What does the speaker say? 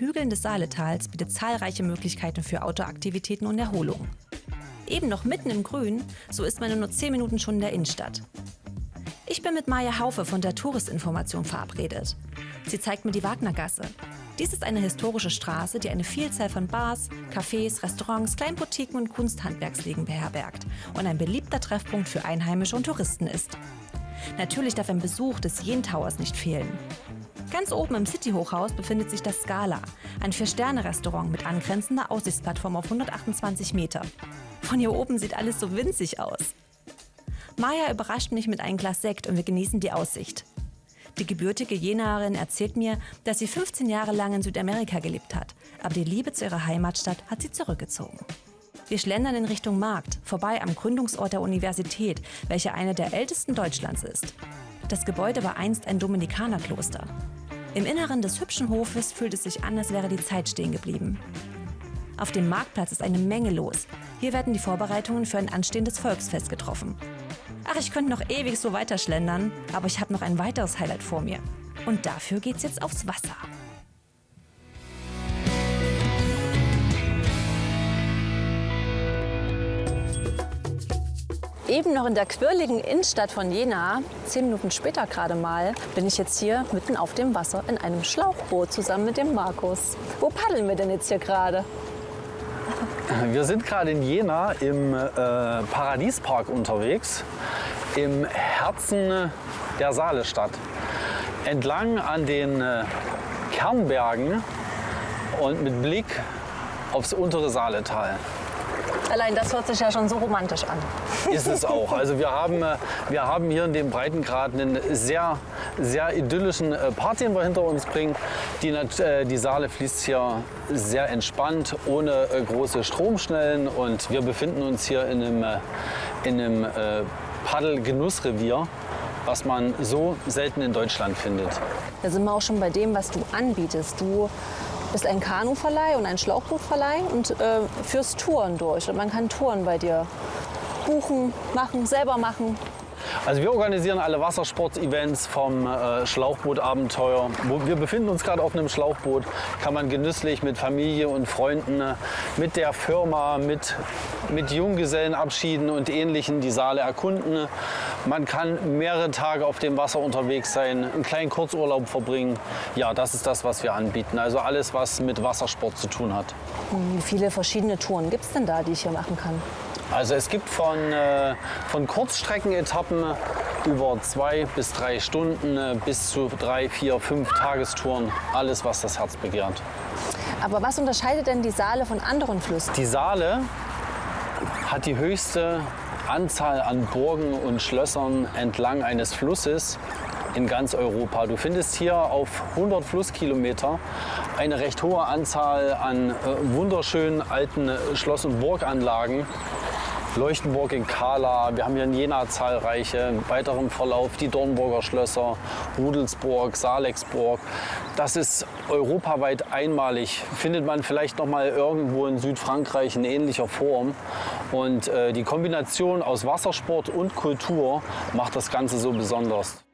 Hügeln des Saaletals bietet zahlreiche Möglichkeiten für Outdoor-Aktivitäten und Erholung. Eben noch mitten im Grün, so ist man in nur 10 Minuten schon in der Innenstadt. Ich bin mit Maja Haufe von der Touristinformation verabredet. Sie zeigt mir die Wagnergasse. Dies ist eine historische Straße, die eine Vielzahl von Bars, Cafés, Restaurants, Kleinboutiquen und Kunsthandwerksläden beherbergt und ein beliebter Treffpunkt für Einheimische und Touristen ist. Natürlich darf ein Besuch des Yen Towers nicht fehlen. Ganz oben im City-Hochhaus befindet sich das Scala, ein 4-Sterne-Restaurant mit angrenzender Aussichtsplattform auf 128 Meter. Von hier oben sieht alles so winzig aus. Maja überrascht mich mit einem Glas Sekt und wir genießen die Aussicht. Die gebürtige Jenaerin erzählt mir, dass sie 15 Jahre lang in Südamerika gelebt hat, aber die Liebe zu ihrer Heimatstadt hat sie zurückgezogen. Wir schlendern in Richtung Markt, vorbei am Gründungsort der Universität, welche eine der ältesten Deutschlands ist. Das Gebäude war einst ein Dominikanerkloster. Im Inneren des hübschen Hofes fühlt es sich an, als wäre die Zeit stehen geblieben. Auf dem Marktplatz ist eine Menge los. Hier werden die Vorbereitungen für ein anstehendes Volksfest getroffen. Ach, ich könnte noch ewig so weiterschlendern, aber ich habe noch ein weiteres Highlight vor mir. Und dafür geht's jetzt aufs Wasser. Eben noch in der quirligen Innenstadt von Jena, 10 Minuten später gerade mal, bin ich jetzt hier mitten auf dem Wasser in einem Schlauchboot zusammen mit dem Markus. Wo paddeln wir denn jetzt hier gerade? Wir sind gerade in Jena im Paradiespark unterwegs, im Herzen der Saalestadt. Entlang an den Kernbergen und mit Blick aufs untere Saaletal. Allein das hört sich ja schon so romantisch an. Ist es auch. Also wir haben hier in dem Breitengrad einen sehr, sehr idyllischen Part, den wir hinter uns bringen. Die Saale fließt hier sehr entspannt, ohne große Stromschnellen. Und wir befinden uns hier in einem Paddelgenussrevier, was man so selten in Deutschland findet. Da sind wir auch schon bei dem, was du anbietest. Du bist ein Kanuverleih und ein Schlauchbootverleih und führst Touren durch. Und man kann Touren bei dir buchen, machen, selber machen. Also wir organisieren alle Wassersport-Events vom Schlauchbootabenteuer. Wir befinden uns gerade auf einem Schlauchboot, kann man genüsslich mit Familie und Freunden, mit der Firma, mit Junggesellenabschieden und Ähnlichen die Saale erkunden. Man kann mehrere Tage auf dem Wasser unterwegs sein, einen kleinen Kurzurlaub verbringen. Ja, das ist das, was wir anbieten. Also alles, was mit Wassersport zu tun hat. Wie viele verschiedene Touren gibt es denn da, die ich hier machen kann? Also es gibt von Kurzstreckenetappen über 2 bis 3 Stunden bis zu 3, 4, 5 Tagestouren. Alles, was das Herz begehrt. Aber was unterscheidet denn die Saale von anderen Flüssen? Die Saale hat die höchste Anzahl an Burgen und Schlössern entlang eines Flusses in ganz Europa. Du findest hier auf 100 Flusskilometer eine recht hohe Anzahl an wunderschönen alten Schloss- und Burganlagen. Leuchtenburg in Kala, wir haben hier in Jena zahlreiche, im weiteren Verlauf die Dornburger Schlösser, Rudelsburg, Salexburg. Das ist europaweit einmalig, findet man vielleicht noch mal irgendwo in Südfrankreich in ähnlicher Form. Und die Kombination aus Wassersport und Kultur macht das Ganze so besonders.